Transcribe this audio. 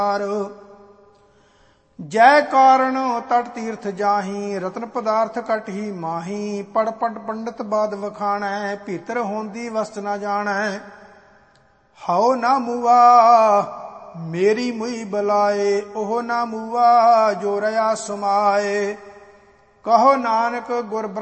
ਜੈ ਕਾਰਨ ਤਟ ਤੀਰਥ ਜਾਹੀ, ਰਤਨ ਪਦਾਰਥ ਕਟ ਹੀ ਮਾਹੀ। ਪੜ ਪਟ ਪੰਡਤ ਬਾਦ ਵਖਾਣੈ, ਭੀਤਰ ਹੋਂਦੀ ਵਸਤ ਨਾ ਜਾਣੈ। ਹਉ ਨਾ ਮੂਆ ਮੇਰੀ ਮੁਈ ਬਲਾਏ, ਉਹ ਨਾ ਮੂਆ ਜੋ ਰਹਾ ਸੁਮਾਏ। ਕਹੋ ਨਾਨਕ ਗੁਰ